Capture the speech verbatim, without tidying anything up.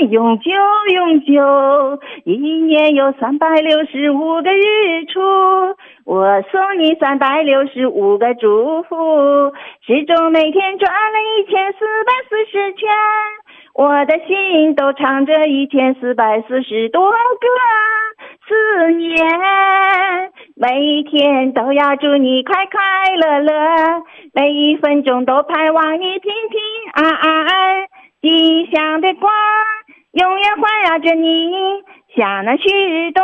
永久永久，一年有三百六十五个日出，我送你三百六十五个祝福，时钟每天转了一千四百四十圈，我的心都唱着一千四百四十多个思念，每一天都要祝你快快乐乐，每一分钟都盼望你平平安安，吉祥的光永远环绕着你，像那旭东